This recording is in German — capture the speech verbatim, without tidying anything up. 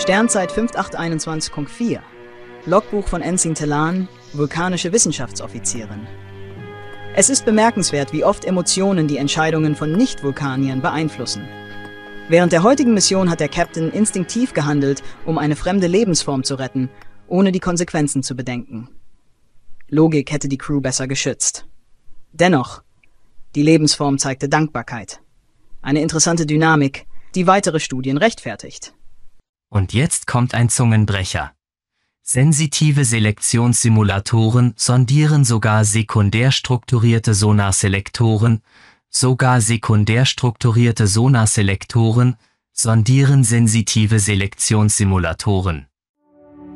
Sternzeit fünf acht einundzwanzig Punkt vier. Logbuch von Enzing Telan, vulkanische Wissenschaftsoffizierin. Es ist bemerkenswert, wie oft Emotionen die Entscheidungen von Nicht-Vulkaniern beeinflussen. Während der heutigen Mission hat der Captain instinktiv gehandelt, um eine fremde Lebensform zu retten, ohne die Konsequenzen zu bedenken. Logik hätte die Crew besser geschützt. Dennoch, die Lebensform zeigte Dankbarkeit. Eine interessante Dynamik, die weitere Studien rechtfertigt. Und jetzt kommt ein Zungenbrecher. Sensitive Selektionssimulatoren sondieren sogar sekundär strukturierte Sonarselektoren, sogar sekundär strukturierte Sonarselektoren sondieren sensitive Selektionssimulatoren.